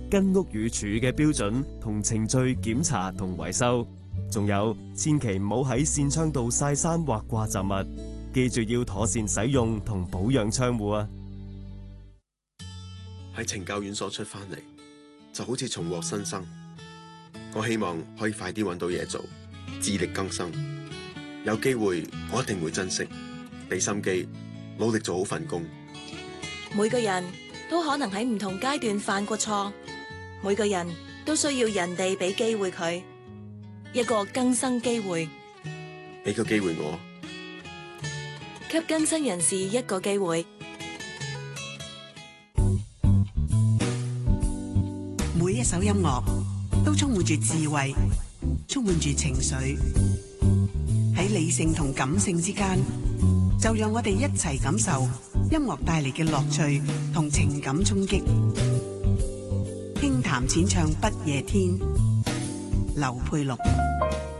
跟屋宇署嘅標準同程序檢查同維修。仲有，千祈唔好喺扇窗度曬衫或掛雜物，記住要妥善使用同保養窗戶啊！ 喺懲教院所出翻嚟，就好似重獲新生。我希望可以快啲揾到嘢做，自力更生。有機會我一定會珍惜，俾心機，努力做好份工。 每個人都可能喺唔同階段犯過錯，每個人都需要人哋俾機會佢，一個更生機會。 俾個機會我， 給更生人士一個機會。 每一首音樂都充滿住智慧，充滿住情緒。喺理性同感性之間，就讓我哋一齊感受音樂帶嚟嘅樂趣同情感衝擊。輕談淺唱不夜天，劉佩祿。